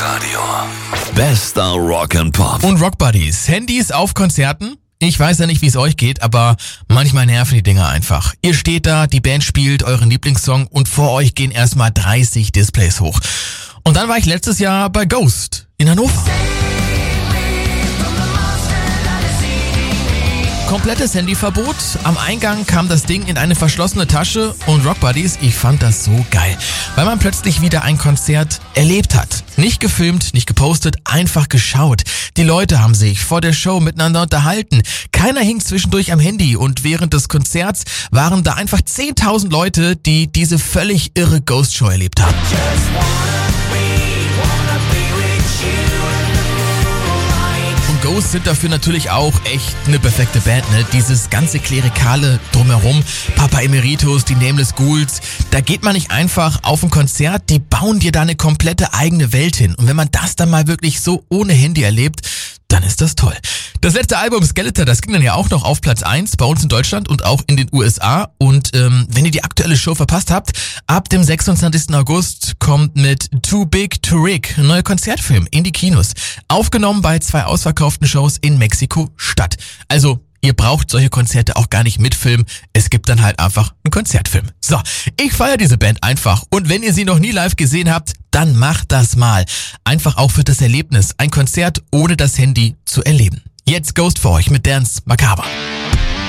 Hitradio. Bester Rock and Pop. Und Rock Buddies, Handys auf Konzerten? Ich weiß ja nicht, wie es euch geht, aber manchmal nerven die Dinger einfach. Ihr steht da, die Band spielt euren Lieblingssong und vor euch gehen erstmal 30 Displays hoch. Und dann war ich letztes Jahr bei Ghost in Hannover. Komplettes Handyverbot. Am Eingang kam das Ding in eine verschlossene Tasche und Rock Buddies, ich fand das so geil, weil man plötzlich wieder ein Konzert erlebt hat. Nicht gefilmt, nicht gepostet, einfach geschaut. Die Leute haben sich vor der Show miteinander unterhalten. Keiner hing zwischendurch am Handy und während des Konzerts waren da einfach 10.000 Leute, die diese völlig irre Ghost-Show erlebt haben. Ghost sind dafür natürlich auch echt eine perfekte Band, ne? Dieses ganze Klerikale drumherum, Papa Emeritus, die Nameless Ghouls, da geht man nicht einfach auf ein Konzert, die bauen dir da eine komplette eigene Welt hin. Und wenn man das dann mal wirklich so ohne Handy erlebt, dann ist das toll. Das letzte Album Skeletor, das ging dann ja auch noch auf Platz 1 bei uns in Deutschland und auch in den USA. Und wenn ihr die aktuelle Show verpasst habt, ab dem 26. August kommt mit Too Big to Rig ein neuer Konzertfilm in die Kinos. Aufgenommen bei 2 ausverkauften Shows in Mexiko-Stadt. Also ihr braucht solche Konzerte auch gar nicht mitfilmen. Es gibt dann halt einfach einen Konzertfilm. So, ich feiere diese Band einfach. Und wenn ihr sie noch nie live gesehen habt, dann macht das mal. Einfach auch für das Erlebnis, ein Konzert ohne das Handy zu erleben. Jetzt Ghost für euch mit Dance Macabre.